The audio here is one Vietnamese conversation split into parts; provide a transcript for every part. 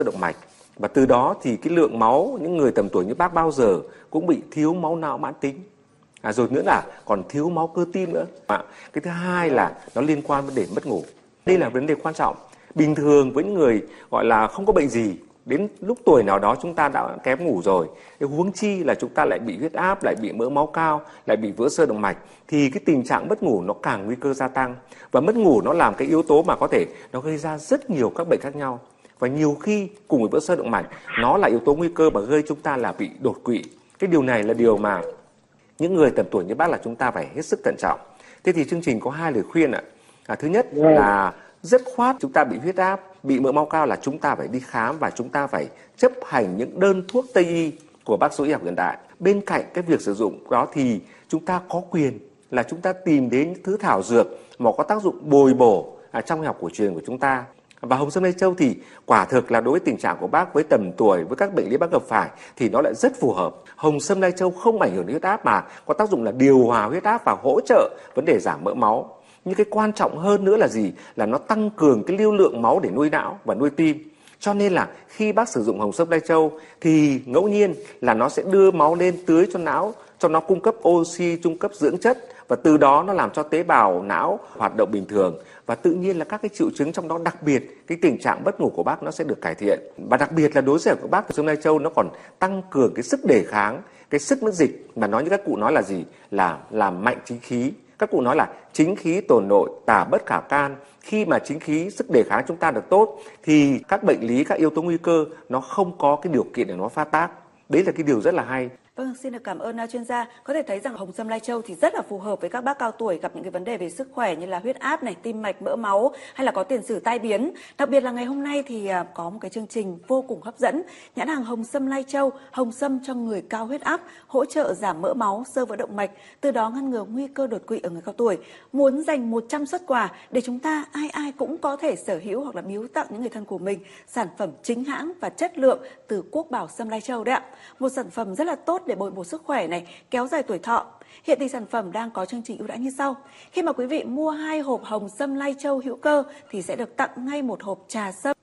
động mạch. Và từ đó thì cái lượng máu những người tầm tuổi như bác bao giờ cũng bị thiếu máu não mãn tính. Rồi nữa là còn thiếu máu cơ tim nữa. Cái thứ hai là nó liên quan vấn đề mất ngủ. Đây là vấn đề quan trọng. Bình thường với những người gọi là không có bệnh gì, đến lúc tuổi nào đó chúng ta đã kém ngủ rồi, huống chi là chúng ta lại bị huyết áp, lại bị mỡ máu cao, lại bị vỡ xơ động mạch, thì cái tình trạng mất ngủ nó càng nguy cơ gia tăng. Và mất ngủ nó làm cái yếu tố mà có thể nó gây ra rất nhiều các bệnh khác nhau. Và nhiều khi cùng với vỡ xơ động mạch, nó là yếu tố nguy cơ mà gây chúng ta là bị đột quỵ. Cái điều này là điều mà những người tầm tuổi như bác là chúng ta phải hết sức thận trọng. Thế thì chương trình có 2 lời khuyên ạ. Thứ nhất là dứt khoát chúng ta bị huyết áp, bị mỡ máu cao là chúng ta phải đi khám và chúng ta phải chấp hành những đơn thuốc Tây y của bác sĩ y học hiện đại. Bên cạnh cái việc sử dụng đó thì chúng ta có quyền là chúng ta tìm đến những thứ thảo dược mà có tác dụng bồi bổ trong y học cổ truyền của chúng ta. Và hồng sâm lai châu thì quả thực là đối với tình trạng của bác với tầm tuổi, với các bệnh lý bác gặp phải thì nó lại rất phù hợp. Hồng sâm lai châu không ảnh hưởng đến huyết áp mà có tác dụng là điều hòa huyết áp và hỗ trợ vấn đề giảm mỡ máu. Nhưng cái quan trọng hơn nữa là gì? Là nó tăng cường cái lưu lượng máu để nuôi não và nuôi tim. Cho nên là khi bác sử dụng hồng sâm lai châu thì ngẫu nhiên là nó sẽ đưa máu lên tưới cho não, cho nó cung cấp oxy, cung cấp dưỡng chất, và từ đó nó làm cho tế bào não hoạt động bình thường, và tự nhiên là các cái triệu chứng trong đó, đặc biệt cái tình trạng mất ngủ của bác nó sẽ được cải thiện. Và đặc biệt là đối với của bác hồng sâm lai châu nó còn tăng cường cái sức đề kháng, cái sức miễn dịch, mà nói như các cụ nói là gì? Là làm mạnh chính khí. Các cụ nói là chính khí tồn nội, tả bất khả can. Khi mà chính khí, sức đề kháng chúng ta được tốt thì các bệnh lý, các yếu tố nguy cơ nó không có cái điều kiện để nó phát tác. Đấy là cái điều rất là hay. Vâng, xin được cảm ơn chuyên gia. Có thể thấy rằng hồng sâm lai châu thì rất là phù hợp với các bác cao tuổi gặp những cái vấn đề về sức khỏe như là huyết áp này, tim mạch, mỡ máu hay là có tiền sử tai biến. Đặc biệt là ngày hôm nay thì có một cái chương trình vô cùng hấp dẫn. Nhãn hàng hồng sâm lai châu, hồng sâm cho người cao huyết áp, hỗ trợ giảm mỡ máu, xơ vữa động mạch, từ đó ngăn ngừa nguy cơ đột quỵ ở người cao tuổi. Muốn dành 100 suất quà để chúng ta ai cũng có thể sở hữu hoặc là biếu tặng những người thân của mình sản phẩm chính hãng và chất lượng từ Quốc Bảo Sâm Lai Châu đấy ạ. Một sản phẩm rất là tốt để bồi bổ sức khỏe này, kéo dài tuổi thọ. Hiện thì sản phẩm đang có chương trình ưu đãi như sau. Khi mà quý vị mua 2 hộp hồng sâm lai châu hữu cơ thì sẽ được tặng ngay một hộp trà sâm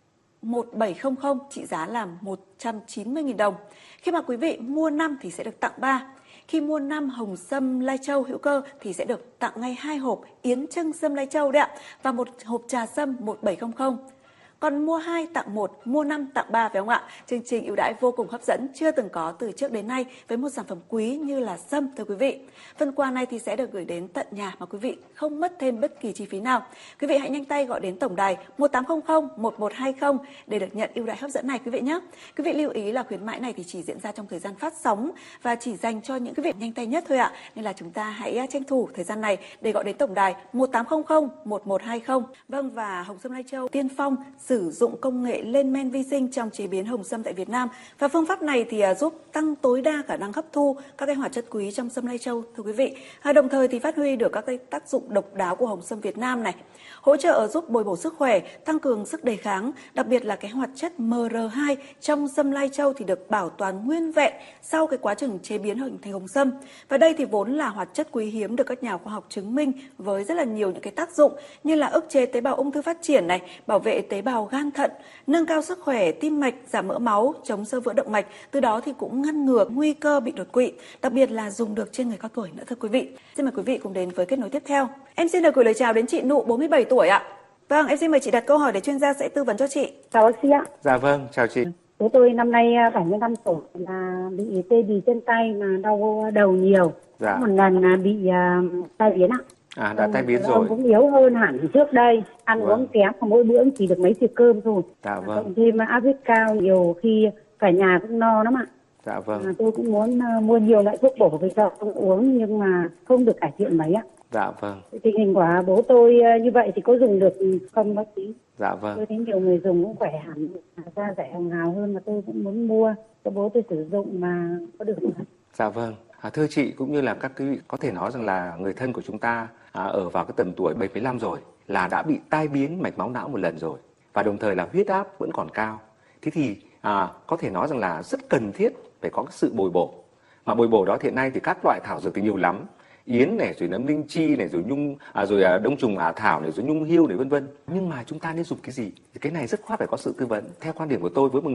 1700 trị giá là 190.000 đồng. Khi mà quý vị mua 5 thì sẽ được tặng 3. Khi mua 5 hồng sâm lai châu hữu cơ thì sẽ được tặng ngay 2 hộp yến trưng sâm lai châu đấy ạ, và một hộp trà sâm 1700. Còn mua 2 tặng 1, mua 5 tặng 3 phải không ạ? Chương trình ưu đãi vô cùng hấp dẫn, chưa từng có từ trước đến nay với một sản phẩm quý như là sâm thưa quý vị. Phần quà này thì sẽ được gửi đến tận nhà mà quý vị không mất thêm bất kỳ chi phí nào. Quý vị hãy nhanh tay gọi đến tổng đài 1800 1120 để được nhận ưu đãi hấp dẫn này quý vị nhé. Quý vị lưu ý là khuyến mãi này thì chỉ diễn ra trong thời gian phát sóng và chỉ dành cho những quý vị nhanh tay nhất thôi ạ. Nên là chúng ta hãy tranh thủ thời gian này để gọi đến tổng đài 1800 1120. Vâng, và hồng sâm lai châu tiên phong sử dụng công nghệ lên men vi sinh trong chế biến hồng sâm tại Việt Nam, và phương pháp này thì giúp tăng tối đa khả năng hấp thu các cái hoạt chất quý trong sâm lai châu thưa quý vị. Đồng thời thì phát huy được các cái tác dụng độc đáo của hồng sâm Việt Nam này, hỗ trợ giúp bồi bổ sức khỏe, tăng cường sức đề kháng, đặc biệt là cái hoạt chất MR2 trong sâm lai châu thì được bảo toàn nguyên vẹn sau cái quá trình chế biến hình thành hồng sâm. Và đây thì vốn là hoạt chất quý hiếm được các nhà khoa học chứng minh với rất là nhiều những cái tác dụng như là ức chế tế bào ung thư phát triển này, bảo vệ tế bào gan thận, nâng cao sức khỏe tim mạch, giảm mỡ máu, chống xơ vữa động mạch, từ đó thì cũng ngăn ngừa nguy cơ bị đột quỵ, đặc biệt là dùng được trên người cao tuổi nữa thưa quý vị. Xin mời quý vị cùng đến với kết nối tiếp theo. Em xin được gửi lời chào đến chị Nụ 47 tuổi ạ. Vâng, em xin mời chị đặt câu hỏi để chuyên gia sẽ tư vấn cho chị. Chào bác sĩ ạ. Dạ vâng, chào chị. Tôi năm nay 75 tuổi là bị tê bì chân tay mà đau đầu nhiều. Dạ. Một lần bị tai biến ạ. Đã tai biến rồi. Ông cũng yếu hơn hẳn trước đây, ăn uống kém, mỗi bữa chỉ được mấy thìa cơm thôi. Dạ vâng. Cộng thêm áp huyết cao, nhiều khi cả nhà cũng no lắm ạ. Dạ vâng. Tôi cũng muốn mua nhiều loại thuốc bổ về cho ông uống nhưng mà không được cải thiện mấy ạ. Dạ vâng. Tình hình của bố tôi như vậy thì có dùng được không bác sĩ? Dạ vâng. Tôi thấy nhiều người dùng cũng khỏe hẳn, da rẻ hồng hào hơn, mà tôi cũng muốn mua cho bố tôi sử dụng mà có được không? Dạ vâng. Thưa chị cũng như là các quý vị, có thể nói rằng là người thân của chúng ta ở vào cái tầm tuổi 75 rồi là đã bị tai biến mạch máu não một lần rồi, và đồng thời là huyết áp vẫn còn cao. Thế thì có thể nói rằng là rất cần thiết phải có cái sự bồi bổ. Mà bồi bổ đó hiện nay thì các loại thảo dược thì nhiều lắm. Yến này, rồi nấm linh chi này, rồi rồi đông trùng hạ thảo này, rồi nhung hươu này, vân vân. Nhưng mà chúng ta nên dùng cái gì? Thì cái này rất khoát phải có sự tư vấn. Theo quan điểm của tôi với một